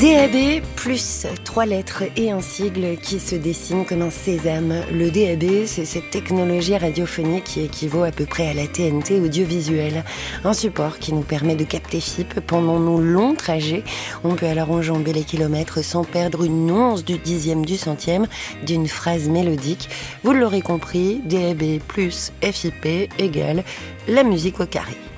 DAB plus 3 lettres et un sigle qui se dessine comme un sésame. Le DAB, c'est cette technologie radiophonique qui équivaut à peu près à la TNT audiovisuelle. Un support qui nous permet de capter FIP pendant nos longs trajets. On peut alors enjamber les kilomètres sans perdre une once du dixième du centième d'une phrase mélodique. Vous l'aurez compris, DAB plus FIP égale la musique au carré.